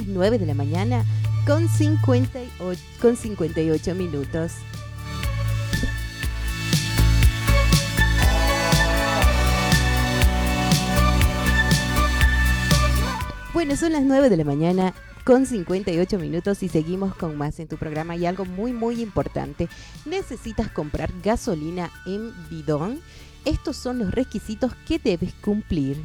9 de la mañana con 58 minutos. Bueno, son las 9 de la mañana con 58 minutos y seguimos con más en tu programa. Y algo muy importante: necesitas comprar gasolina en bidón. Estos son los requisitos que debes cumplir.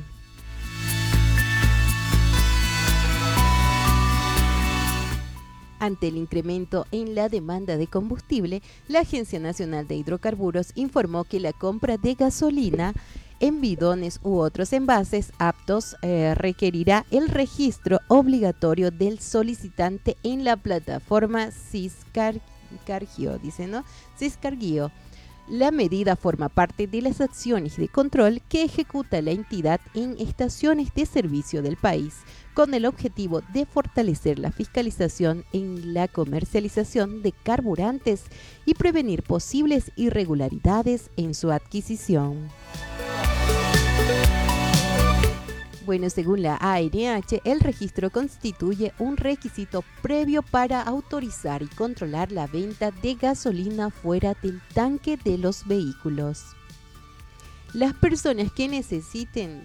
Ante el incremento en la demanda de combustible, la Agencia Nacional de Hidrocarburos informó que la compra de gasolina en bidones u otros envases aptos requerirá el registro obligatorio del solicitante en la plataforma Syscargio, dice, ¿no? Syscargio. La medida forma parte de las acciones de control que ejecuta la entidad en estaciones de servicio del país, con el objetivo de fortalecer la fiscalización en la comercialización de carburantes y prevenir posibles irregularidades en su adquisición. Bueno, según la ANH, el registro constituye un requisito previo para autorizar y controlar la venta de gasolina fuera del tanque de los vehículos. Las personas que necesiten,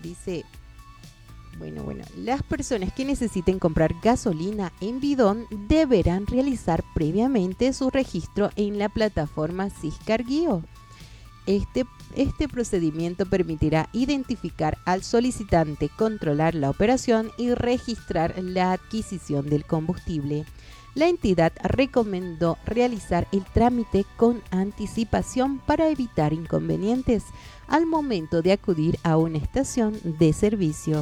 las personas que necesiten comprar gasolina en bidón deberán realizar previamente su registro en la plataforma Syscargio. Este procedimiento permitirá identificar al solicitante, controlar la operación y registrar la adquisición del combustible. La entidad recomendó realizar el trámite con anticipación para evitar inconvenientes al momento de acudir a una estación de servicio.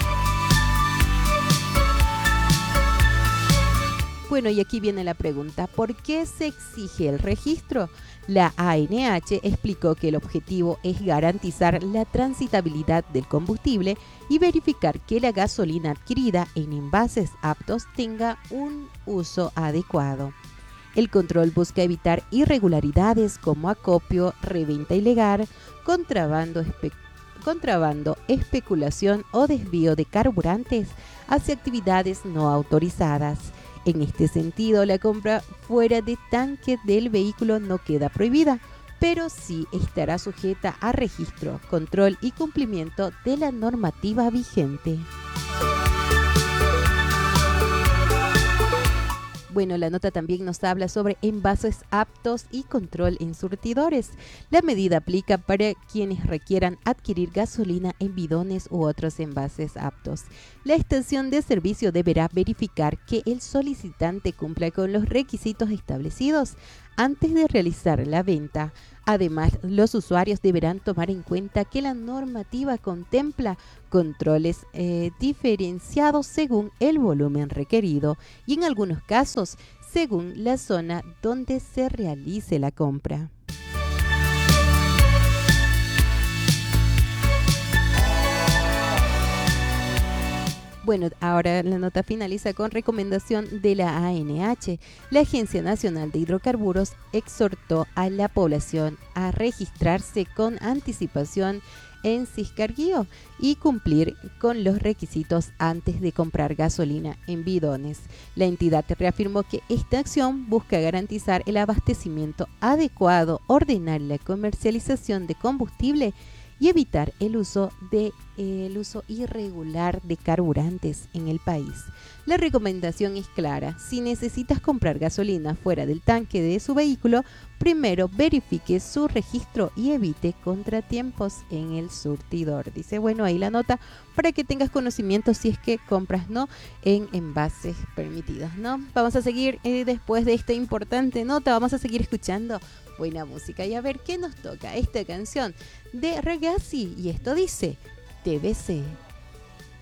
Bueno, y aquí viene la pregunta: ¿por qué se exige el registro? La ANH explicó que el objetivo es garantizar la transitabilidad del combustible y verificar que la gasolina adquirida en envases aptos tenga un uso adecuado. El control busca evitar irregularidades como acopio, reventa ilegal, contrabando, especulación o desvío de carburantes hacia actividades no autorizadas. En este sentido, la compra fuera de tanque del vehículo no queda prohibida, pero sí estará sujeta a registro, control y cumplimiento de la normativa vigente. Bueno, la nota también nos habla sobre envases aptos y control en surtidores. La medida aplica para quienes requieran adquirir gasolina en bidones u otros envases aptos. La estación de servicio deberá verificar que el solicitante cumpla con los requisitos establecidos antes de realizar la venta. Además, los usuarios deberán tomar en cuenta que la normativa contempla controles diferenciados según el volumen requerido y en algunos casos según la zona donde se realice la compra. Bueno, ahora la nota finaliza con recomendación de la ANH. La Agencia Nacional de Hidrocarburos exhortó a la población a registrarse con anticipación en Syscargio y cumplir con los requisitos antes de comprar gasolina en bidones. La entidad reafirmó que esta acción busca garantizar el abastecimiento adecuado, ordenar la comercialización de combustible y evitar el uso irregular de carburantes en el país. La recomendación es clara: si necesitas comprar gasolina fuera del tanque de su vehículo, primero verifique su registro y evite contratiempos en el surtidor. Dice, bueno, ahí la nota para que tengas conocimiento si es que compras, ¿no?, en envases permitidos, ¿no? Vamos a seguir después de esta importante nota, vamos a seguir escuchando buena música y a ver qué nos toca esta canción de Ragazzi, y esto dice TBC.